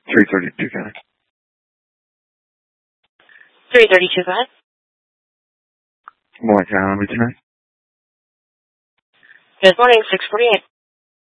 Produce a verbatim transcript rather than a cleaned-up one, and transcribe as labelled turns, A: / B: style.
A: three thirty-two, County.
B: three thirty-two, go ahead.
A: Morning, County. Tonight.
B: Good morning, six forty-eight.